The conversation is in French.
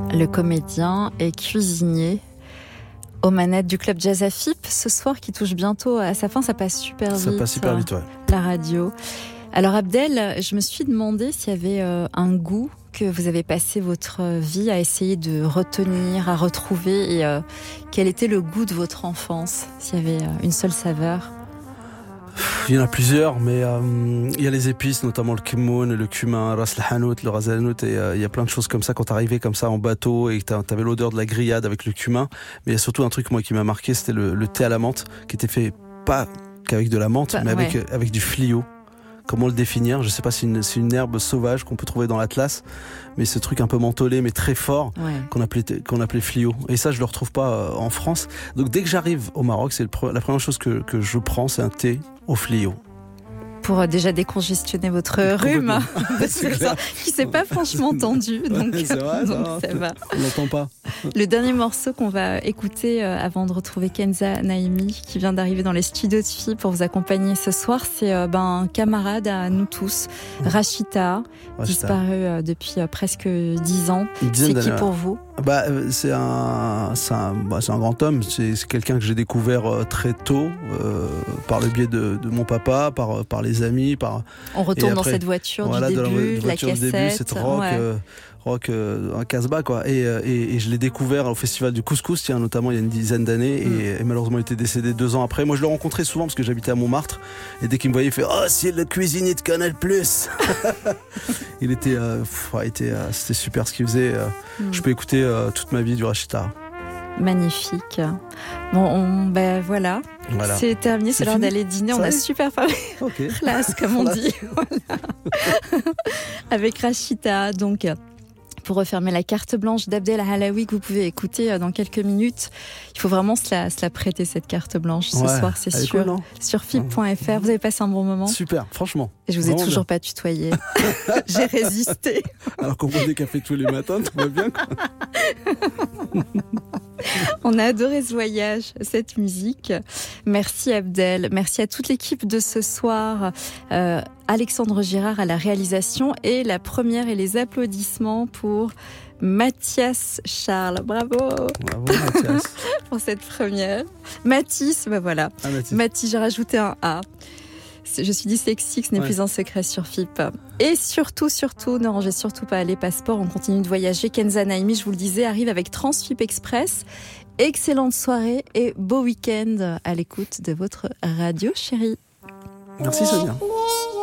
le comédien et cuisinier aux manettes du club Jazz à FIP ce soir qui touche bientôt à sa fin. Ça passe super vite. Ça passe hyper vite, ouais. La radio. Alors Abdel, je me suis demandé s'il y avait un goût que vous avez passé votre vie à essayer de retenir, à retrouver, et quel était le goût de votre enfance, s'il y avait une seule saveur. Il y en a plusieurs, mais il y a les épices, notamment le kmoun, le cumin, ras el hanout, le ras el hanout, et il y a plein de choses comme ça quand t'arrivais comme ça en bateau et que t'avais l'odeur de la grillade avec le cumin. Mais il y a surtout un truc moi qui m'a marqué, c'était le thé à la menthe, qui était fait pas qu'avec de la menthe, mais avec du flio. Comment le définir ? Je sais pas, c'est une herbe sauvage qu'on peut trouver dans l'Atlas, mais ce truc un peu mentholé mais très fort, qu'on appelait flio. Et ça, je le retrouve pas en France. Donc dès que j'arrive au Maroc, c'est la première chose que je prends, c'est un thé au flio. Pour déjà décongestionner votre rhume, qui s'est pas franchement tendu, donc, c'est vrai, donc ça va. On l'entend pas. Le dernier morceau qu'on va écouter avant de retrouver Kenza Naimi, qui vient d'arriver dans les studios de FIP pour vous accompagner ce soir, c'est un camarade à nous tous, Rachita, disparu depuis presque 10 ans. C'est qui pour vous ? C'est un grand homme. C'est quelqu'un que j'ai découvert très tôt par le biais de mon papa, par les amis. On retourne dans cette voiture du début, la cassette. Cette rock un Casbah, quoi. Et je l'ai découvert au festival du Couscous, notamment il y a une dizaine d'années, et malheureusement il était décédé 2 ans après. Moi je le rencontrais souvent parce que j'habitais à Montmartre, et dès qu'il me voyait il fait « Oh, c'est le cuisinier de Canal+. » Il était, c'était super ce qu'il faisait. Je peux écouter toute ma vie du Rachita. Magnifique. Bon, voilà. C'est terminé, c'est l'heure d'aller dîner. On a super parlé. Classe, comme on dit. Voilà. Avec Rachita, donc. Pour refermer la carte blanche d'Abdel Halaoui que vous pouvez écouter dans quelques minutes. Il faut vraiment se la prêter, cette carte blanche, ce soir, c'est sûr. Cool, sur FIP.fr. Vous avez passé un bon moment ? Super, franchement. Et je vous ai toujours pas tutoyé. J'ai résisté. Alors qu'on boit des cafés tous les matins, tout va bien, quoi. On a adoré ce voyage, cette musique. Merci Abdel, merci à toute l'équipe de ce soir. Alexandre Girard à la réalisation, et la première et les applaudissements pour Mathias Charles. Bravo Mathias. Pour cette première. Mathis, voilà. Mathis, j'ai rajouté un A. Je suis dyslexique, ce n'est plus un secret sur FIP. Et surtout, ne rangez surtout pas les passeports, on continue de voyager. Kenza Naimi, je vous le disais, arrive avec Transfip Express. Excellente soirée et beau week-end à l'écoute de votre radio chérie. Merci Sonia.